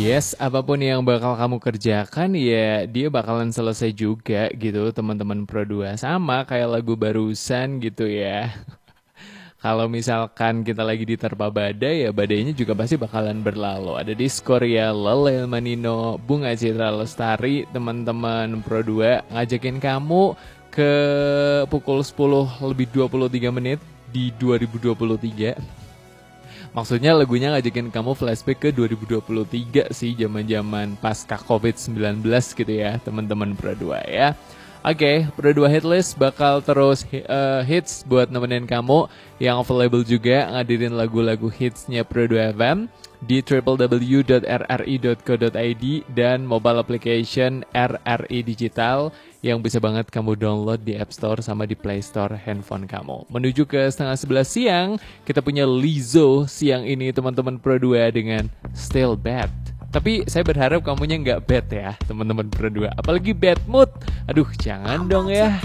Yes, apapun yang bakal kamu kerjakan ya dia bakalan selesai juga gitu teman-teman Pro 2. Sama kayak lagu barusan gitu ya. Kalau misalkan kita lagi diterpa badai ya badainya juga pasti bakalan berlalu. Ada Diskoria, Lelel Manino, Bunga Citra Lestari, teman-teman Pro 2 ngajakin kamu ke pukul 10 lebih 23 menit di 2023. Maksudnya lagunya ngajakin kamu flashback ke 2023 sih, zaman-zaman pasca COVID-19 gitu ya, teman-teman Pro 2 ya. Oke, Pro 2 Hitlist bakal terus hits buat nemenin kamu yang available juga ngadirin lagu-lagu hitsnya Pro 2 FM di www.rri.co.id dan mobile application RRI Digital yang bisa banget kamu download di App Store sama di Play Store handphone kamu. Menuju ke 10:30 siang, kita punya Lizzo siang ini teman-teman Pro 2 dengan Still Bad. Tapi saya berharap kamunya nggak bad ya teman-teman Pro 2. Apalagi bad mood. Aduh jangan dong ya.